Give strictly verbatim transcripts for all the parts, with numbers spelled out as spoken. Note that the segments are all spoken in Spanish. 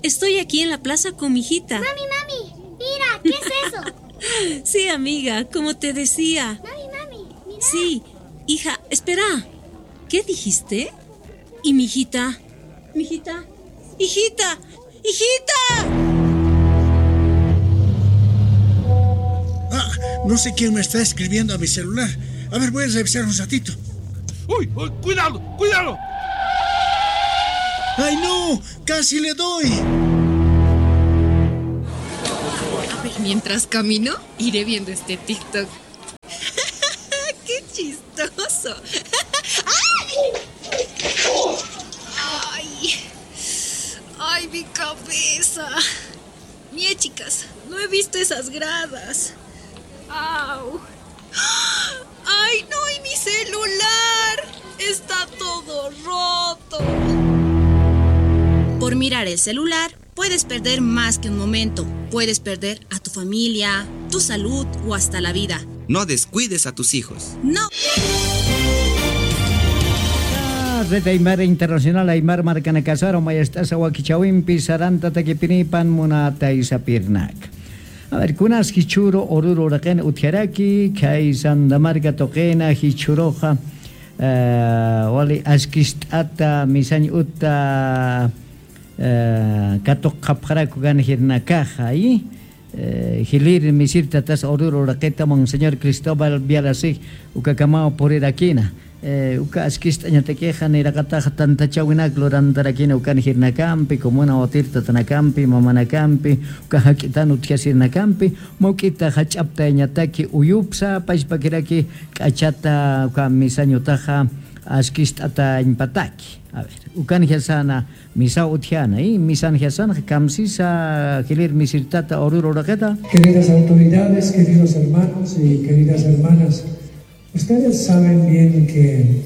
estoy aquí en la plaza con mi hijita. Mami, mami, mira, ¿qué es eso? Sí, amiga, como te decía. Mami, mami, mira. Sí, hija, espera. ¿Qué dijiste? ¿Y mi hijita? ¿Mi hijita? ¡Hijita! ¡Hijita! Ah, no sé quién me está escribiendo a mi celular. A ver, voy a revisar un ratito. ¡Uy, uy! ¡Cuidado, cuidado! ¡Ay, no! ¡Casi le doy! A ver, mientras camino, iré viendo este TikTok. ¡Qué chistoso! ¡Ay! ¡Ay! ¡Ay, mi cabeza! Mie, chicas, no he visto esas gradas. ¡Au! ¡Ay, no! ¡Y mi celular! ¡Está todo roto! Por mirar el celular, puedes perder más que un momento. Puedes perder a tu familia, tu salud o hasta la vida. No descuides a tus hijos. ¡No! Red Aymara Internacional Aymar Marcana Casaro Mayestas Awakichawimpi Saranta Takipinipan Munata Isapirnak. A ver, kunas hichuro oruro raken utiaraki kai sandamarga toqena hichuroja wali askistata misañ utta katok kapjaraku gan hirnakaja y hilir misirta tas oruro raketa Monseñor Cristóbal Bialasig ukakamao por irakina. Uka askista ñatekeja nirakataja tantachawina glorantarakina ukan hirnakampi comuna otirta tanakampi mamanakampi uka hakitan utjasirnakampi mokita hachapta ñataki uyupsa paispakiraki kachata uka misañotaja askistata ñpataki. A ver, ukan hiasana misa utjana y misan hiasana kamsisa hilir misirtata oruro raketa. Queridas autoridades, queridos hermanos y queridas hermanas, ustedes saben bien que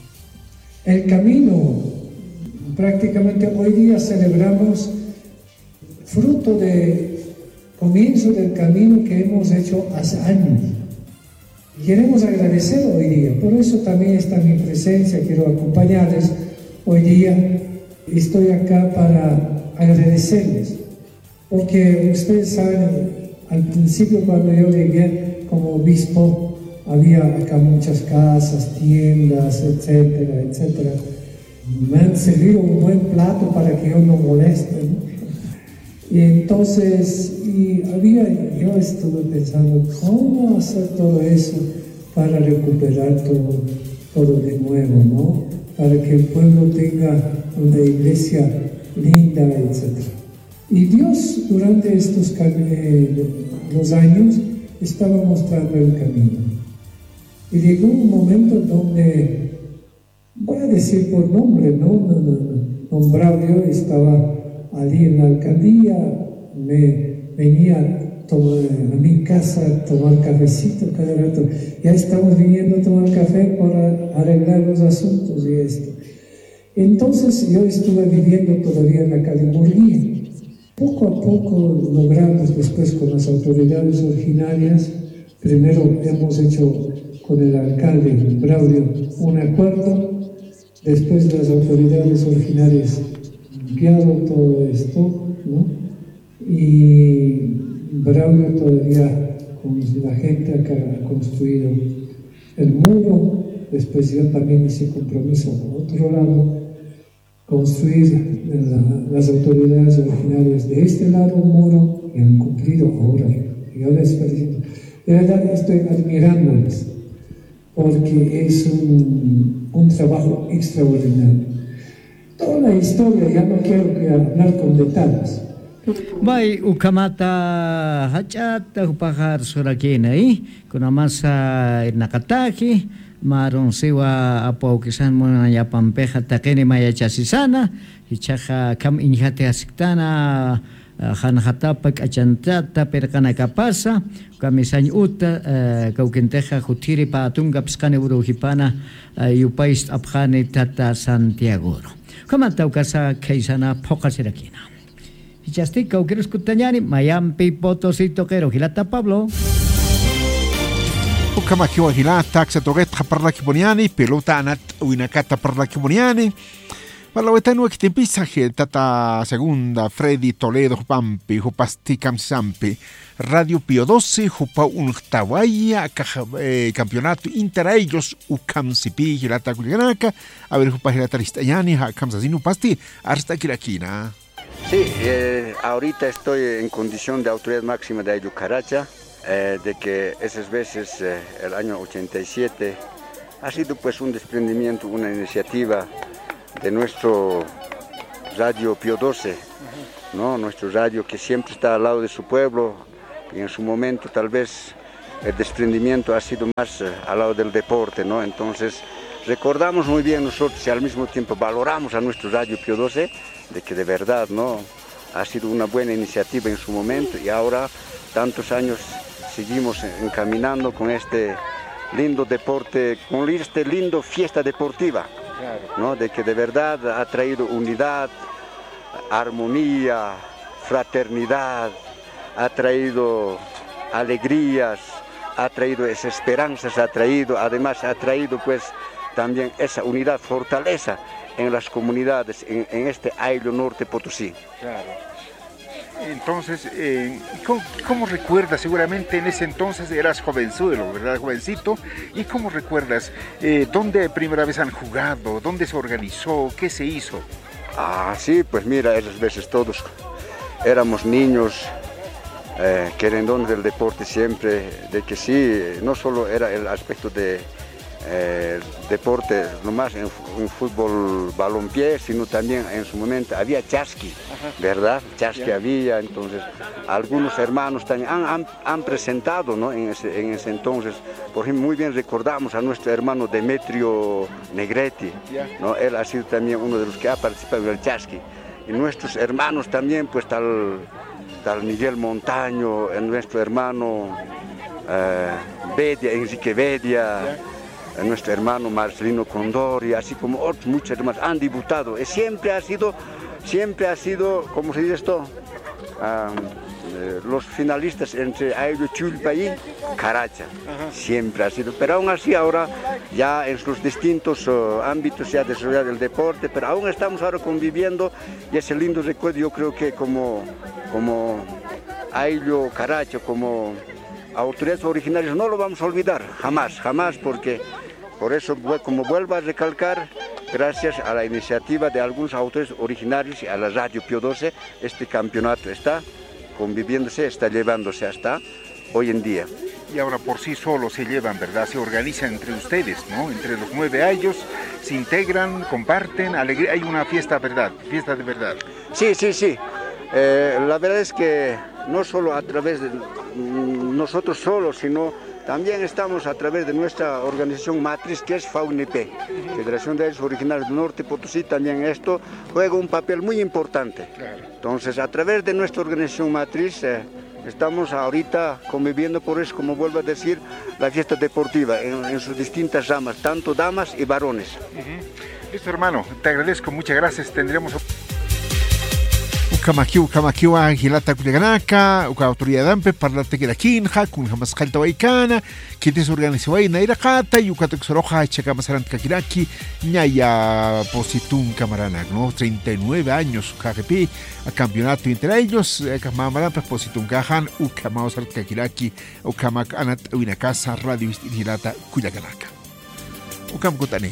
el camino, prácticamente hoy día celebramos fruto de comienzo del camino que hemos hecho hace años. Queremos agradecer hoy día, por eso también está mi presencia, quiero acompañarles hoy día. Estoy acá para agradecerles, porque ustedes saben, al principio cuando yo llegué como obispo, había acá muchas casas, tiendas, etcétera, etcétera. Me han servido un buen plato para que yo no moleste, ¿no? Y entonces, y había, yo estuve pensando, ¿cómo hacer todo eso para recuperar todo, todo de nuevo, ¿no? Para que el pueblo tenga una iglesia linda, etcétera. Y Dios, durante estos eh, los años, estaba mostrando el camino. Y llegó un momento donde, voy a decir por nombre, no, no, no, no. Don Braulio estaba allí en la alcaldía, me venía a, tomar, a mi casa a tomar cafecito cada rato. Ya estamos viniendo a tomar café para arreglar los asuntos y esto. Entonces yo estuve viviendo todavía en la calle Murguía. Poco a poco logramos después con las autoridades originarias, primero hemos hecho con el alcalde Braulio un acuerdo, después las autoridades originarias guiado todo esto, ¿no? Y Braulio todavía con la gente acá ha construido el muro, después yo también hice compromiso por otro lado, construir la, las autoridades originarias de este lado un muro y han cumplido ahora. Yo les felicito. De verdad estoy admirándoles, porque es un, un trabajo extraordinario. Toda la historia, ya no quiero que hablar con detalles. Bai, ukamata hachata upahar surakina y kuna masa nakataki maron siwa apo kisan mona ya pampeja takene maya chasisana hichaja kam injate asiktana han hatapak achantata perkana kapasa kamisan uta kaukenteja jutiri pa tunga pskane uruhipana yupais abkhane tata Santiago kamata ukasa kaisana pokasirakina Chastica, o quiero escuchar Mayampi, Potosí, Toquero, Gilata Pablo. Ukamakio Gilata, Taxa Toguet, Parla Kiboniani, Pelota Anat, Winakata Parla Kiboniani, Malawetano que te empieza tata segunda Freddy Toledo Pampi, Jupasti Camsampi, Radio Pio doce, Jupa Untawaya, Campeonato Inter ellos, Ucamsipi, Girata Culianaca, a ver Jupa Girata Ristayani, Camsasino Pasti, hasta Kirakina. Sí, eh, ahorita estoy en condición de autoridad máxima de Ayllu Caracha, eh, de que esas veces, eh, el año ochenta y siete, ha sido pues un desprendimiento, una iniciativa de nuestro Radio Pio doce, ¿no? Nuestro radio que siempre está al lado de su pueblo, y en su momento tal vez el desprendimiento ha sido más eh, al lado del deporte, ¿no? Entonces recordamos muy bien nosotros y al mismo tiempo valoramos a nuestro Radio Pio doce, de que de verdad, ¿no? Ha sido una buena iniciativa en su momento y ahora tantos años seguimos encaminando con este lindo deporte, con este lindo fiesta deportiva, ¿no? De que de verdad ha traído unidad, armonía, fraternidad, ha traído alegrías, ha traído esas esperanzas, ha traído, además ha traído pues también esa unidad, fortaleza en las comunidades, en, en este Ayllu Norte Potosí. Claro. Entonces, eh, ¿cómo, ¿cómo recuerdas? Seguramente en ese entonces eras jovenzuelo, ¿verdad? Jovencito. ¿Y cómo recuerdas? Eh, ¿Dónde primera vez han jugado? ¿Dónde se organizó? ¿Qué se hizo? Ah, sí, pues mira, esas veces todos éramos niños, eh, querendones del deporte siempre, de que sí, no solo era el aspecto de eh, deporte, nomás en, en fútbol balompié, sino también en su momento había chasqui, ¿verdad? Chasqui yeah. había, entonces algunos hermanos también han, han, han presentado, ¿no? en, ese, en ese entonces, por ejemplo, muy bien recordamos a nuestro hermano Demetrio Negretti, yeah. ¿no? Él ha sido también uno de los que ha participado en el chasqui, y nuestros hermanos también, pues tal, tal Miguel Montaño, nuestro hermano eh, Bedia, Enrique Bedia, yeah. nuestro hermano Marcelino Condori, así como otros muchos hermanos han debutado. Y siempre ha sido, siempre ha sido, ¿cómo se dice esto? Um, eh, los finalistas entre Ayllu, Chulpa y Caracha, siempre ha sido. Pero aún así ahora, ya en sus distintos uh, ámbitos se ha desarrollado el deporte, pero aún estamos ahora conviviendo y ese lindo recuerdo yo creo que como, como Ayllu, Caracha, como autoridades originarias no lo vamos a olvidar, jamás, jamás, porque por eso, como vuelvo a recalcar, gracias a la iniciativa de algunos autores originarios y a la Radio Pio doce, este campeonato está conviviéndose, está llevándose hasta hoy en día. Y ahora por sí solos se llevan, ¿verdad? Se organizan entre ustedes, ¿no? Entre los nueve años, se integran, comparten, alegría, hay una fiesta, ¿verdad? Fiesta de verdad. Sí, sí, sí. Eh, la verdad es que no solo a través de nosotros solos, sino también estamos a través de nuestra organización matriz, que es FAUNIP, Federación de Aylus Originarios del Norte Potosí. También esto juega un papel muy importante. Entonces, a través de nuestra organización matriz, eh, estamos ahorita conviviendo, por eso, como vuelvo a decir, la fiesta deportiva en, en sus distintas ramas, tanto damas y varones. Uh-huh. Listo, hermano, te agradezco, muchas gracias. Tendremos Ukamakiu, Ukamakiu, Gilata Kuliganaka, Uka autoridad ampe, parlate que la quinja, con jamás jalta waikana, que te organiza waina irakata, y Uka Texoroja, Chakamasarant Kakiraki, Ñaya Positun Camaranak, ¿no? treinta y nueve años, K G P, a campeonato entre ellos, Kamamaran, Positun Kahan, Ukamaosart Kakiraki, Ukamak Anat, Uinakasa, Radio Gilata Kuliganaka. Ukam Kutane.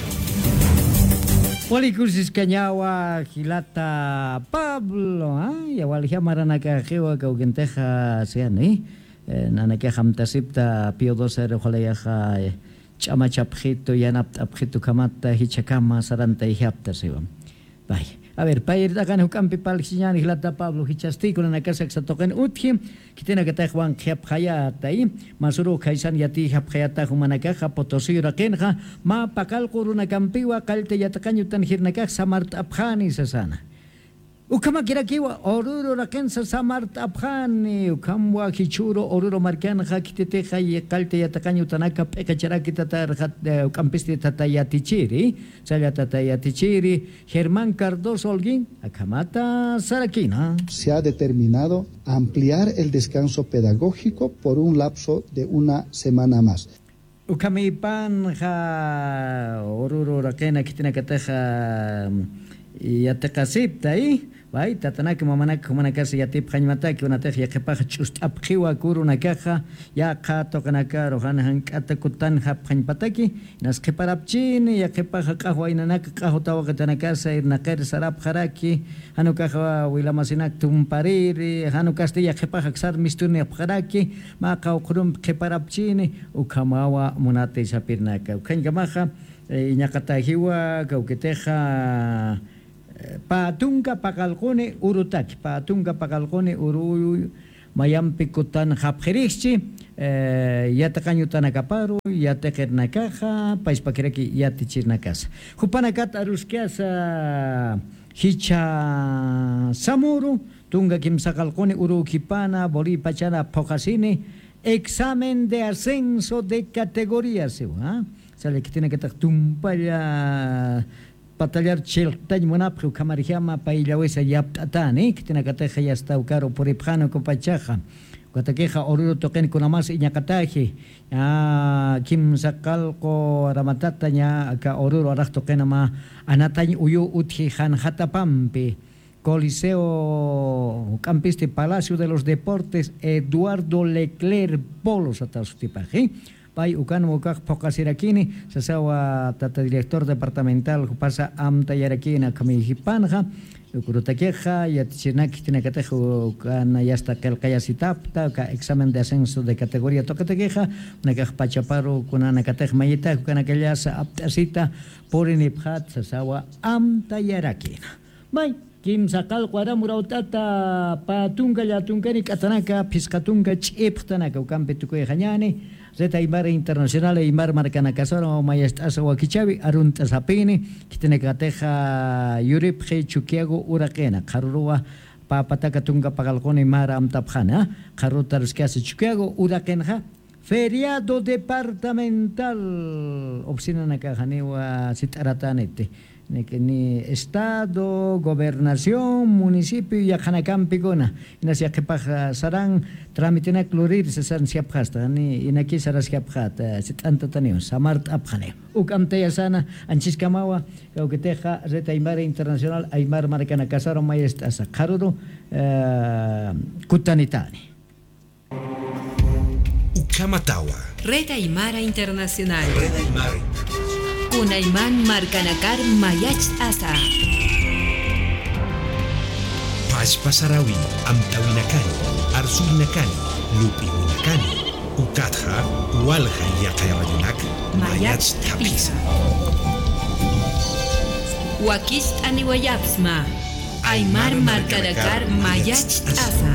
Wali kursis kanyawa Gilata Pablo, ah, ya wali marana ka hewa ka ugenteja seani, nana ka hamtasipta Pio doce rejoleja chama chapjito yanap apjito kamata hichakama saranta hihapta sewa. Bye. A ver, pa ir dakan hukampi palxiñan Gilata Pablo hichasti con la casa que toquen utji, que tiene que estar Juan Japjayata ahí, Masuru Kaisan Yati Japjayata Humanakaja, Potosí Rakenja, Ma Pakal Kuruna Campiwa, Kalte Yatakanyutan Hirnakaj, Samart Abhani Sasana. Ukama Kirakiwa, Oruro Rakensa Samart Abhani, Ukamwa Hichuro, Oruro Markanja, Kiteteja y Kalte Yatakanyutanaka, Pekacharaki Tatar, Ukampisti Tatayatichiri, Saya Tatayatichiri, Germán Cardoso Holguín, Akamata Sarakina. Se ha determinado ampliar el descanso pedagógico por un lapso de una semana más. Ukami Panja, Oruro Rakena, Kitina Kateja. y ya te casipta ahí. Vai, tatanaki mamanaki humanakasi yatip hañmataki unateji yaqipaqa ch'ust'apqiwa kurunakaqa yaqa toqanaka rohana hank'ata kutan hap hañpataki nas qiparapchini yaqipaqa q'ahwaynanaka q'ahutawaqa tanakasa irnaqir sarap haraki hanukaqa wilamasinak tumpariri hanukasti yaqipaqa ksar mistuni apqaraki maqa uqrum qiparapchini ukamawa munate sapirnaka ukhañkamaqa iñaqatajiwa kawkiteja Patunga pakalkone urutaki, patunga pakalkone uru mayampi kutan hapjerixchi, yataqañutanakaparu, yataqernakaja, paispakiraki yatichirnakasa. Hupanakat aruskiasa hicha samuru, tunga kimsakalkone uru kipana, bori pachana pokasini, examen de ascenso de categorías, ¿ah? Sale que tiene que estar tumpaya patallar cheltañ munapju kamarjama paillawesa yaptatani kitina kateja ya está caro por ipjano copachaja katakeja oruro toquen kunamas iñakataji a kim sakalko ramatataña ka oruro araj toqenama anatañ uyu utji janjatapampi Coliseo Campiste Palacio de los Deportes Eduardo Leclerc Polos atasustipaji Pai ukan mukak pokasirakini sasawa tata director departamental pasa am tayarakina kami hipanja ukurutakeja yatchinaki tinakatejo kana yasta kelkayasitapta ka examen de ascenso de categoría tokatekeja nakaj pachaparo kunana katej mayita kana kelyasa aptasita poriniphat sasawa am tayarakina bai kim sakal kwara murautata patunga yatungani katanaka piskatunga chiptanaka ukampe tukoy hañani Zeta Aymara Internacional Aymar Marcanacasoro Mayestasa Wakichavi Arunta Sapini Kitenekateja Yuripje Chuquiago Uraquena Karurua Papataka Tunga Pagalcone Mara Amtapjana Karuta Ruscasa Chuquiago Uraquenja Feriado departamental Opsina Nakajanewa Sitaratanete ni estado, gobernación, municipio y Ajanacampigona. Y nasia que paja sarán tramitina clorir se san siapjasta ni inaki saras siapjata sit antataneo samart apjane. Ukamte yasana anchiskamawa kauketeja Zeta Aymara Internacional Aymar Marcanacasaro Mayestasa Karuru Kutanitani. Ukamatawa. Red Aymara Internacional. Red Aymara. Kunayman Marcanakar Mayach Asa. Pashpasarawi, Amtawinakani, Arsuinakani, Lupinakani, Ukatja, Walja Yakayabayunak, Mayach Tapisa. Wakist Aniwayapsma, Aymar Marcanakar Mayach Asa.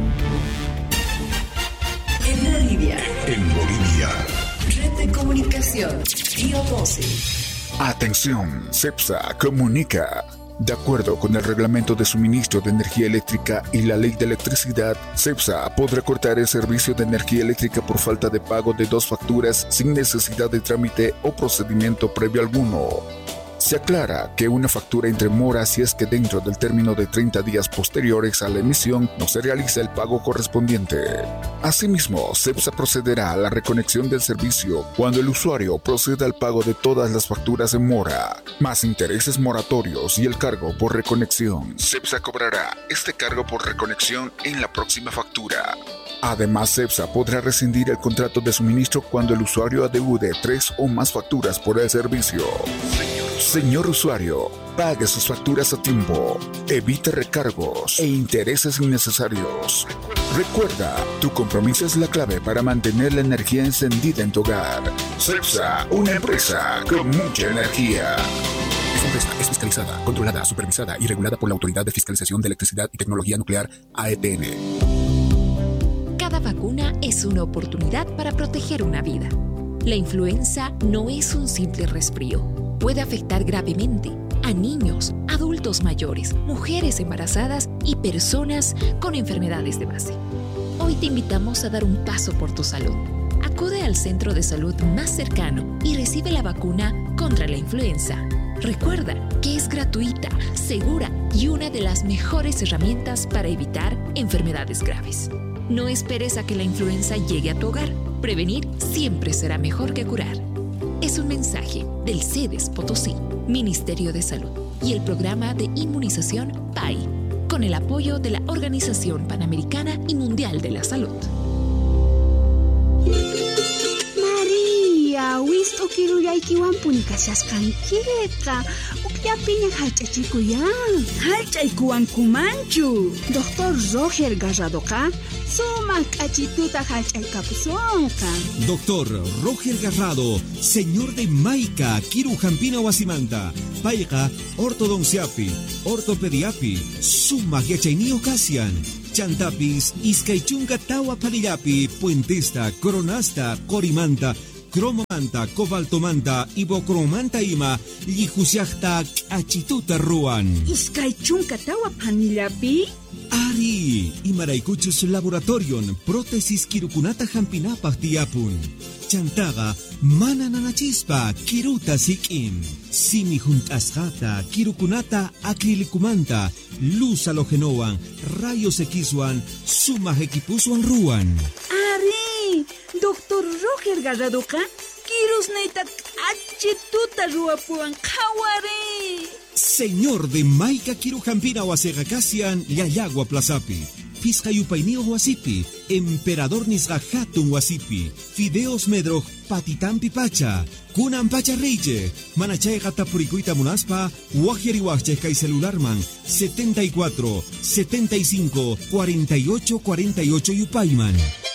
En Bolivia. En Bolivia. Red de comunicación. Tío doce. Atención, CEPSA comunica. De acuerdo con el reglamento de suministro de energía eléctrica y la ley de electricidad, CEPSA podrá cortar el servicio de energía eléctrica por falta de pago de dos facturas sin necesidad de trámite o procedimiento previo alguno. Se aclara que una factura entre mora si es que dentro del término de treinta días posteriores a la emisión no se realiza el pago correspondiente. Asimismo, CEPSA procederá a la reconexión del servicio cuando el usuario proceda al pago de todas las facturas en mora, más intereses moratorios y el cargo por reconexión. CEPSA cobrará este cargo por reconexión en la próxima factura. Además, CEPSA podrá rescindir el contrato de suministro cuando el usuario adeude tres o más facturas por el servicio. Señor usuario, pague sus facturas a tiempo, evite recargos e intereses innecesarios. Recuerda, tu compromiso es la clave para mantener la energía encendida en tu hogar. CEPSA, una empresa con mucha energía. Esta empresa es fiscalizada, controlada, supervisada y regulada por la Autoridad de Fiscalización de Electricidad y Tecnología Nuclear, A E T N. Cada vacuna es una oportunidad para proteger una vida. La influenza no es un simple resfrío. Puede afectar gravemente a niños, adultos mayores, mujeres embarazadas y personas con enfermedades de base. Hoy te invitamos a dar un paso por tu salud. Acude al centro de salud más cercano y recibe la vacuna contra la influenza. Recuerda que es gratuita, segura y una de las mejores herramientas para evitar enfermedades graves. No esperes a que la influenza llegue a tu hogar. Prevenir siempre será mejor que curar. Es un mensaje del CEDES Potosí. Ministerio de Salud y el programa de inmunización P A I, con el apoyo de la Organización Panamericana y Mundial de la Salud. María, wisto quiero ya ikiwan punicasas canquieta. Ukya piña halchachikuyan. Halchaykuwan kumanchu. Doctor Roger Garradoka, suma kachituta halchaykapusonka. Doctor Roger Garrado, señor de Maica, Kiru Jampina Wasimanta, Paiga, ortodonciapi, ortopediapi, suma yachaynio casian. Chantapis, Iskaychunga Tawa Parillapi, Puentista, Coronasta, Corimanta, Cromomanta, Cobaltomanta, Ibocromanta Ima, Lijusiachta, Achituta Ruan. Iskaychunga Tawa Panillapi? Ari, Imaraykuchus Laboratorion, Prótesis Kirukunata Jampinapaj Tiapun. Chantaga, Mana Nanachispa, Kiruta Sikim. Simi Juntasjata, Kirukunata Acrilicumanta, Luz Halogenoan, Rayos Xwan, Suma Equipusuan Ruan. Ari, Doctor Roger Garradoka, Kirus Neita Achituta Ruapuan, Kawari. Señor de Maica Kiru Jampina Wasegacasian, Yayagua Plazapi. Fiscayupainio Wasipi, Emperador Nisgahatun Wasipi, Fideos Medroj Patitampi Pacha, Kunan Pacha Reiche, Manachay Gatapuricuita Munaspa, Wajeriwache Kai Celularman, setenta y cuatro, setenta y cinco, cuarenta y ocho, cuarenta y ocho Yupaiman.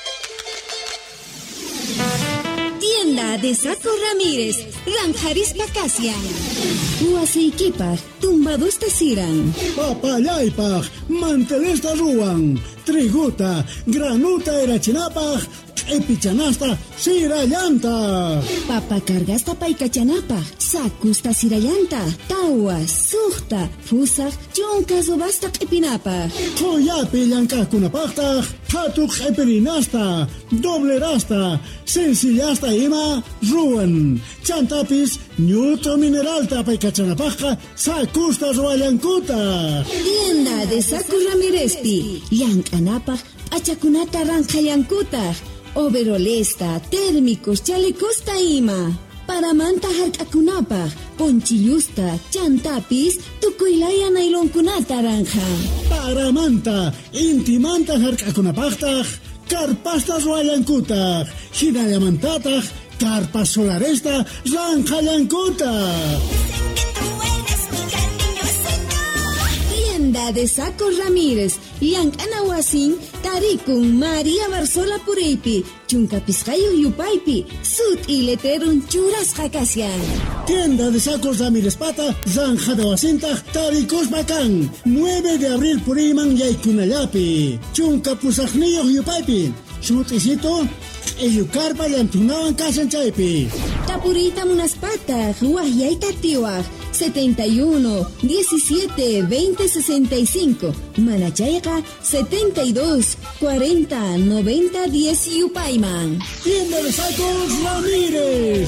Tienda de Saco Ramírez, Ranjaris Pacasian. Uaseikipa, tumbados tesiran. Papayaypaj, mantelesta ruan, triguta, granuta erachinapaj, epichanasta, sirayanta. Papa cargasta paikachanapaj, sakusta sirayanta, tawa, suhta, fusak, chonkazo basta epinapaj. Koyapi llankakunapajtaj, patuk epirinasta, doblerasta, sencillasta ima, ruan. Chantapis, ñuto mineralta paikachanapajka, sakusta ruayankuta. Tienda de Saco Ramírezpi, Yankanapaj, Achakunata Ranjayankuta, overolesta, térmicos, chalecosta ima. Paramanta harkakunapa, ponchillusta, chantapis, tukuylaya nailonkunata ranja. Paramanta, intimanta harkakunapajtaj, carpastas ruayankuta, hinayamantataj, carpas solaresta, ranjayankuta. Tienda de Saco Ramírez, Yankanahuasin, Tarikun, María Barzola Pureipi, Chuncapiscayo Yupaipi, Sut y Leterun Churas Jacasian. Tienda de Sacos Ramírez Pata, Zanja de Huacinta, Taricos Bacán, nueve de abril Puriman Yaicunayapi, Chuncapusajnillo Yupaipi, Chutisito, Eyucarpa Yantunawan Casanchaipi. Tapurita Munaspata, Huayaita Tiwaj, setenta y uno, diecisiete, veinte, sesenta y cinco, Manachayaka, setenta y dos, cuarenta, noventa, diez Yupaiman. Tienda de Sacos Ramírez.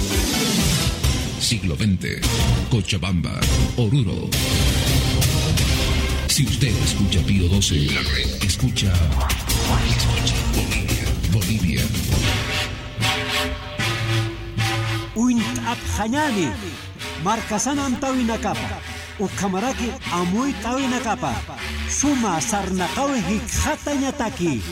Siglo veinte, Cochabamba, Oruro. Si usted escucha Pío doce, escucha, escucha Bolivia, Bolivia. Uint Abhanyani, Marcasanam Tawinakapa, Ukamaraki Amuy Tawinakapa, Suma Sarnakawi Hikjata Ñataki.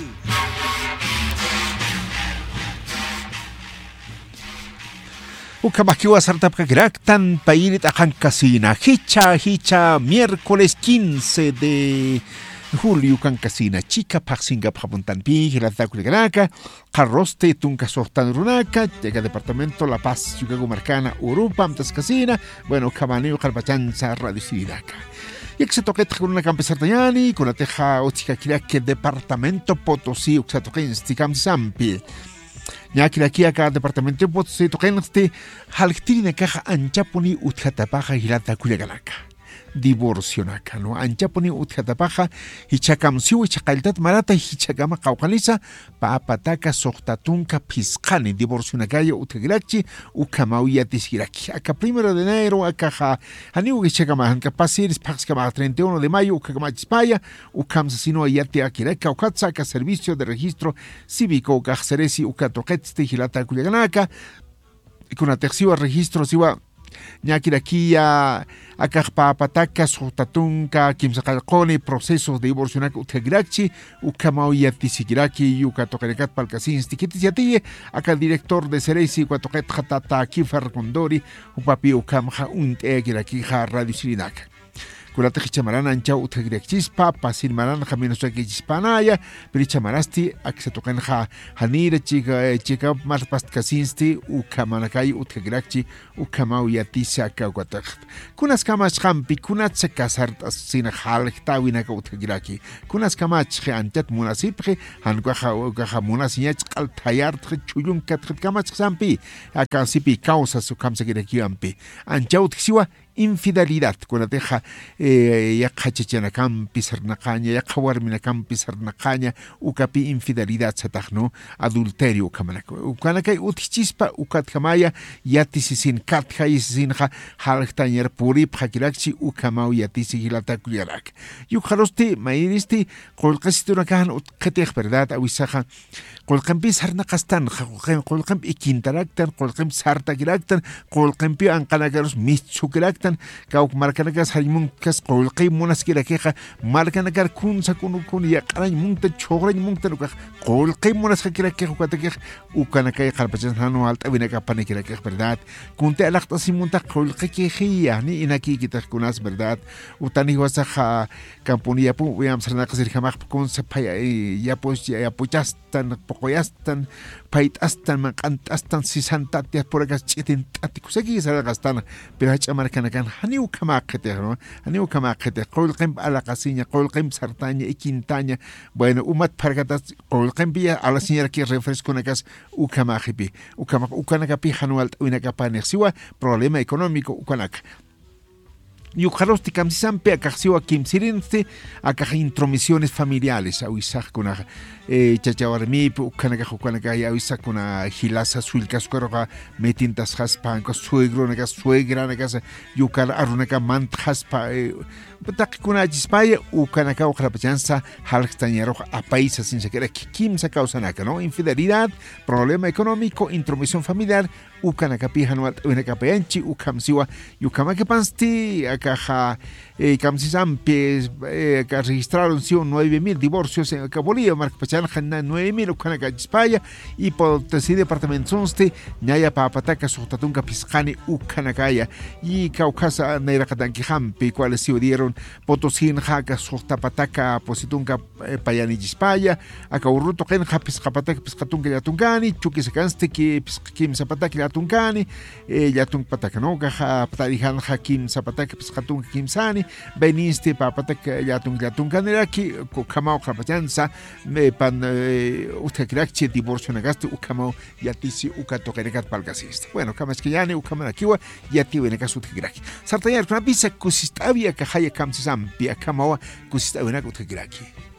Ukamakiwa sartapkakirak tan pairit akan casina. Hicha, hicha, miércoles quince de julio kan casina. Chica paxinga papuntan pi, hilatakulikanaka, carroste tunca sortan runaka, llega departamento La Paz, Yucago Marcana, Urupa, amtas casina, bueno, cabaneo calpachanza, radio cividaca. Y que se toque con una campesar tañani, con la teja ochica que departamento Potosí, que se toque en Sticam Zampi. Ñaki aquí acá departamento de Potosí toquen este halctirina caja anchaponi utjatapaja hilata kuyagalaka. Divorcio naka, no anchaponi utjatapaja hichakamsiu hichakaltat marata hichakama kaukalisa pa pataka sohtatunka piscani divorcio nakaya utjagirachi ukamauya tisiraki. Acá primero de enero acá haniu hichakama hankapasir paxkama treinta y uno de mayo ukama chispaya ukamsa sino ayate akiraka ukatsa acá servicio de registro cívico ukaxeresi ukatoquete hilata kuyagalaka. Y con la tercera registro siwa ñakirakiya akajpapataka suhtatunka kimsaqalqoni procesos de divorcionaka utjagirachi ukamauya tisikiraki yuka toqerekat palkasinsti kitisiatiye aka director de Ceresi cuatoqet jatata kifar condori upapi ukamja unt'ekiraki ja radio sirinaka kulata chichamarán ancha utjagirachispa pasilmarán jaminosakichispanaya pero chamarasti aksatoqen ja hanira chica chica más pastkasinsti ukamanakay utjagirachi ukamauya tisaka kuataj kunas kamach jampi kunat se casartas sin halta winaka utjagiraki kunas kamach antat munasipje hanqaja ukaja munasiñach qaltayart chuyun kat kamach zampi akansipi causa su kamsakiraki ampi ancha utksiwa infidelidad cuando deja eh, ya cachachana campi sarnacaña ya cawarmina campi sarnacaña ucapi infidelidad satagno adulterio kamanaka ukanaka utchispa ukatkamaya yatisisin katja isisinja haltañer purip hakirachi ukamau yatisigilata kuyarak yukharosti mairisti qolqasituna kan utkhetej verdad awisaja qolqampi sarnaqastan qolqampi ikintaraktan qolqampi sartakiraktan qolqampi anqanakaros michukiraktan kauk markanakas haymunkas qolqay munaskirakeqa markanakar kunsa kunukun yaqaray munta chogray munta nuqa qolqay munaskirakeqa ukatakej ukanakay qalpachan hanu alta winaka panikirakeq verdad kunte alaqtasi munta qolqikejiya ni inaki kitaj kunas verdad utani wasaja kampunia pu wiam sarnaqasir jamaq kunsa paya ya pues ya puchastan poqoyastan paitastan maqantastan sisantatia por acá chitin atikusaki saraqastan pero hachamarkanakan haniu kamaqete no haniu kamaqete qolqim alaqasiña qolqim sartaña ikintaña bueno umat pargatas qolqim bia ala señora que refresconakas ukamajipi ukamaq ukanakapi hanual winakapanersiwa problema económico ukanak Yukarosti kamsisampe akasiwa kimsirinste akaj intromisiones familiares awisaj kuna eh chachawarmi ukanaka ukanaka awisaj kuna hilasa suilkas koroga metintas haspanko suegro naga suegra naga yukar arunaka mant haspa batak kuna jispaya ukanaka ukrapachansa halstañero a países sin sekera kimsa causanaka no infidelidad problema económico intromisión familiar ukanaka pihanuat unakapayanchi ukamsiwa yukamake pansti akaja eh, kamsisampe eh, que registraron sí, nueve mil divorcios en Bolivia, Marcapachan, nueve mil ukanaka España y por tercer departamento sonste ñaya papataka sotatunka piscani ukanakaya y Caucasa neirakatanki hampi cuales se dieron potosin jaka sotapataka positunka payani España akauruto ken hapis kapataka piscatunka yatungani chuki sekanste ki piskim zapataka yatungani yatung pataka no gaja patarihan hakim zapataka piscatunka kimsani beniste papataka yatung yatungani raki kamau krapachansa pan utakirachi divorcio nagaste ukamau yatisi ukatokerekat palgasiste bueno kamaskiyani ukamanakiwa yati wenekas utakiraki sartayar kuna bisa kusistavia kahaya kamsisam pia kamawa kusistavia utakiraki